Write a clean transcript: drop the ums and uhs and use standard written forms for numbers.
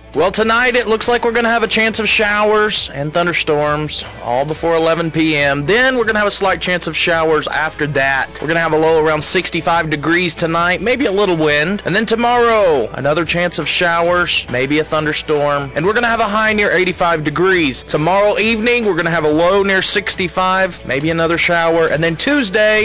Well, tonight it looks like we're going to have a chance of showers and thunderstorms all before 11 p.m. Then we're going to have a slight chance of showers after that. We're going to have a low around 65 degrees tonight, maybe a little wind. And then tomorrow, another chance of showers, maybe a thunderstorm. And we're going to have a high near 85 degrees. Tomorrow evening, we're going to have a low near 65, maybe another shower. And then Tuesday,